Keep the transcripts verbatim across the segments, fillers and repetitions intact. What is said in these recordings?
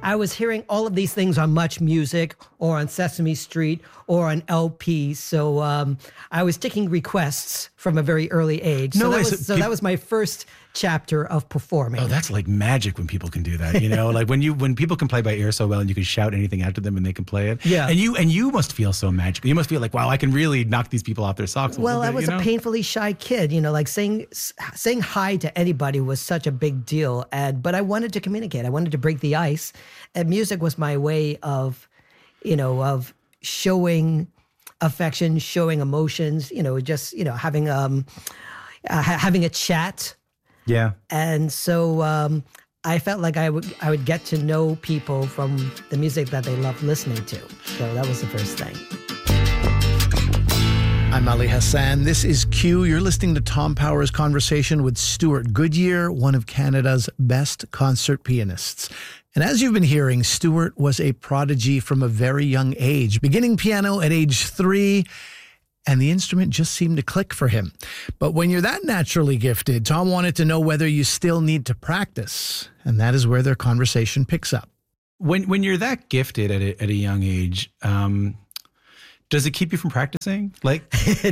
I was hearing all of these things on Much Music or on Sesame Street or on L P. So um, I was taking requests from a very early age. No so that way. was, So so peop- that was my first chapter of performing. Oh, that's like magic when people can do that. You know, like when you when people can play by ear so well and you can shout anything out to them and they can play it. Yeah. And you and you must feel so magical. You must feel like, wow, I can really knock these people off their socks a Well, little bit, I was you know? a painfully shy kid, you know, like saying saying hi to anybody was such a big deal. And but I wanted to communicate. I wanted to break the ice, and music was my way of, you know, of showing affection, showing emotions. You know, just you know having um uh, ha- having a chat. Yeah. And so um, I felt like I would I would get to know people from the music that they loved listening to. So that was the first thing. I'm Ali Hassan. This is Q. You're listening to Tom Power's conversation with Stuart Goodyear, one of Canada's best concert pianists. And as you've been hearing, Stuart was a prodigy from a very young age, beginning piano at age three, and the instrument just seemed to click for him. But when you're that naturally gifted, Tom wanted to know whether you still need to practice, and that is where their conversation picks up. When when you're that gifted at a, at a young age, um, does it keep you from practicing? Like It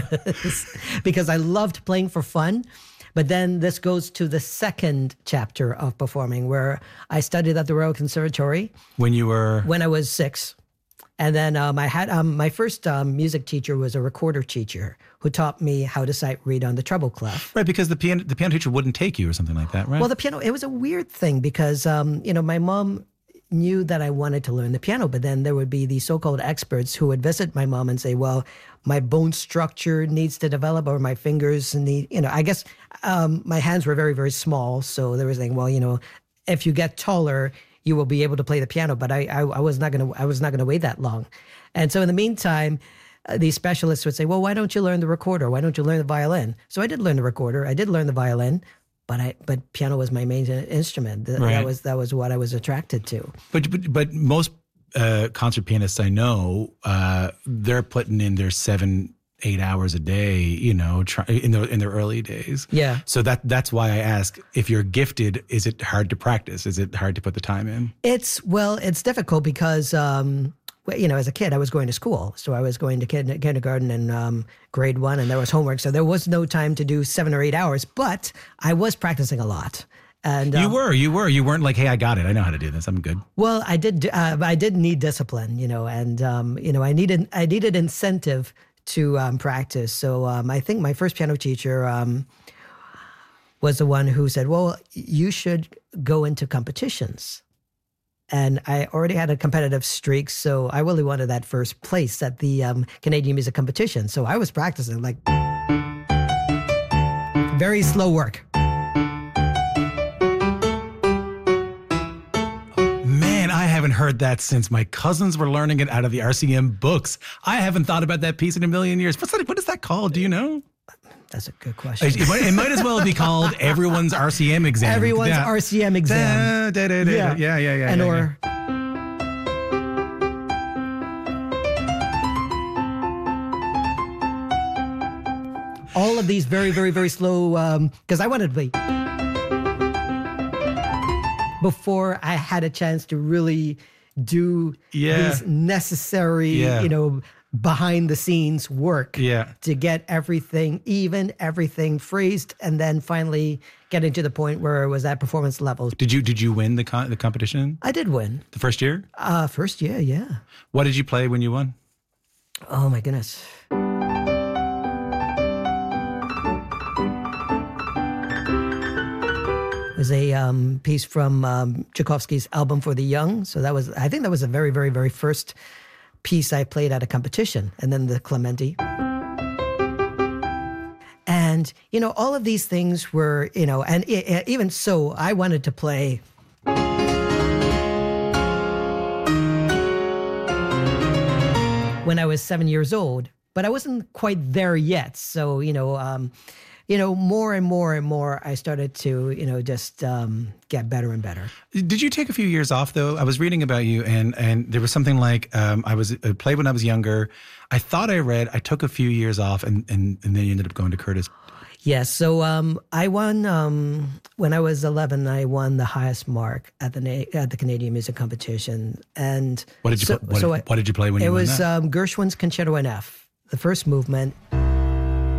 does, because I loved playing for fun. But then this goes to the second chapter of performing, where I studied at the Royal Conservatory when you were when I was six. And then um, I had um, my first um, music teacher was a recorder teacher who taught me how to sight read on the treble clef. right because the piano the piano teacher wouldn't take you or something like that, right? Well, the piano, it was a weird thing because, um, you know, my mom knew that I wanted to learn the piano, but then there would be these so-called experts who would visit my mom and say, well, my bone structure needs to develop or my fingers need, you know, I guess um, my hands were very, very small. So they were saying, well, you know, if you get taller, you will be able to play the piano. But I, I, I was not going to, I was not going to wait that long. And so in the meantime, uh, these specialists would say, well, why don't you learn the recorder? Why don't you learn the violin? So I did learn the recorder. I did learn the violin. But I, but piano was my main instrument. Th- Right. That was that was what I was attracted to. But but, but most uh, concert pianists I know, uh, they're putting in their seven, eight hours a day. You know, try, in their in their early days. Yeah. So that that's why I ask: if you're gifted, is it hard to practice? Is it hard to put the time in? It's well, it's difficult because um, well, you know, as a kid, I was going to school, so I was going to kid, kindergarten and um, grade one, and there was homework, so there was no time to do seven or eight hours. But I was practicing a lot. And You um, were, you were, you weren't like, hey, I got it. I know how to do this. I'm good. Well, I did. Uh, I did need discipline, you know, and um, you know, I needed I needed incentive to um, practice. So um, I think my first piano teacher um, was the one who said, "Well, you should go into competitions." And I already had a competitive streak, so I really wanted that first place at the um, Canadian Music Competition. So I was practicing like very slow work. I haven't heard that since my cousins were learning it out of the R C M books. I haven't thought about that piece in a million years. What's that? What is that called? Do you know? That's a good question. It might, it might as well be called everyone's R C M exam. Everyone's Yeah. R C M exam. Da, da, da, da, Yeah. yeah, yeah, yeah. And yeah, or all of these very, very, very slow, because I wanted to be. Before I had a chance to really do Yeah. these necessary, Yeah. you know, behind the scenes work Yeah. to get everything even, everything phrased, and then finally getting to the point where it was at performance level. Did you did you win the con- the competition I did win. the first year? Uh, first year, yeah. What did you play when you won? Oh my goodness. It was a um, piece from um, Tchaikovsky's Album for the Young. So that was, I think that was the very, very, very first piece I played at a competition. And then the Clementi. And, you know, all of these things were, you know, and i- i- even so, I wanted to play when I was seven years old, but I wasn't quite there yet. So, you know, um, you know, more and more and more, I started to, you know, just um, get better and better. Did you take a few years off though? I was reading about you, and and there was something like um, I was I played when I was younger. I thought I read I took a few years off, and and, and then you ended up going to Curtis. Yes. So um, I won um, when I was eleven. I won the highest mark at the Na- at the Canadian Music Competition. And What did you so, pl- what, so did, I, what did you play when it you won was that? um, Gershwin's Concerto in F, the first movement,